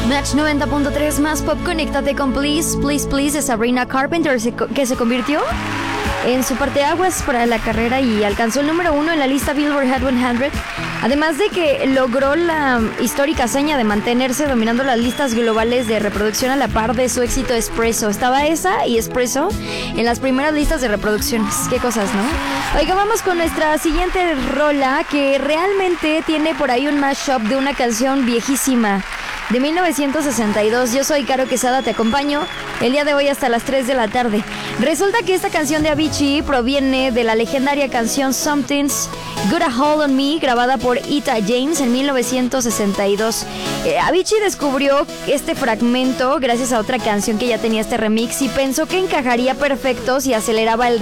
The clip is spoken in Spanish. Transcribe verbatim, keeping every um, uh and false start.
Match noventa punto tres más pop, conéctate con Please, Please, Please de Sabrina Carpenter, que se convirtió en su parteaguas para la carrera y alcanzó el número uno en la lista Billboard Hot cien, además de que logró la histórica hazaña de mantenerse dominando las listas globales de reproducción a la par de su éxito Espresso. Estaba esa y Espresso en las primeras listas de reproducciones. Qué cosas, ¿no? Oiga, vamos con nuestra siguiente rola, que realmente tiene por ahí un mashup de una canción viejísima de mil novecientos sesenta y dos. Yo soy Caro Quesada, te acompaño el día de hoy hasta las tres de la tarde. Resulta que esta canción de Avicii proviene de la legendaria canción Something's Got a Hold on Me, grabada por Etta James en mil novecientos sesenta y dos. Eh, Avicii descubrió este fragmento gracias a otra canción que ya tenía este remix y pensó que encajaría perfecto si aceleraba el